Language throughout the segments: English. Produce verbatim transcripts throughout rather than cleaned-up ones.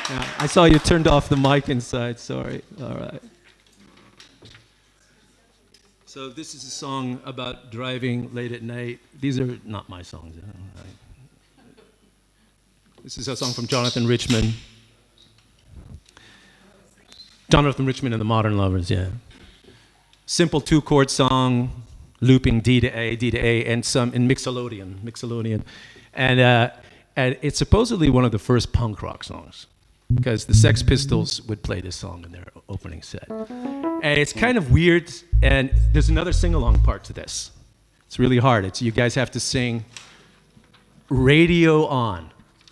Yeah, I saw you turned off the mic inside. Sorry. All right. So this is a song about driving late at night. These are not my songs. This is a song from Jonathan Richman. Jonathan Richman and the Modern Lovers, yeah. Simple two-chord song, looping D to A, D to A, and some in Mixolydian, Mixolydian. And, uh, and it's supposedly one of the first punk rock songs, because the Sex Pistols would play this song in their opening set. And it's kind of weird, and there's another sing-along part to this. It's really hard. It's, you guys have to sing radio on.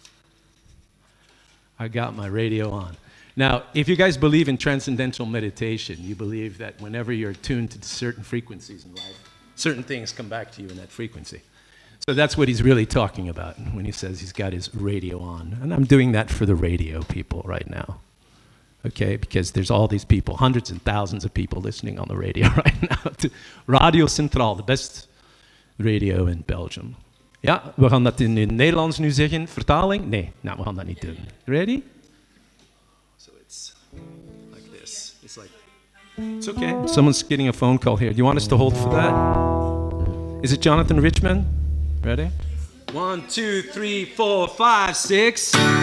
I got my radio on. Now, if you guys believe in transcendental meditation, you believe that whenever you're tuned to certain frequencies in life, certain things come back to you in that frequency. So that's what he's really talking about when he says he's got his radio on. And I'm doing that for the radio people right now. Okay, because there's all these people, hundreds and thousands of people listening on the radio right now. To Radio Centraal, the best radio in Belgium. Ja, we gaan dat in het Nederlands nu zeggen. Vertaling? Nee, nou, we gaan dat niet doen. Ready? So it's like this. It's like, it's okay. Someone's getting a phone call here. Do you want us to hold for that? Is it Jonathan Richman? Ready? One, two, three, four, five, six.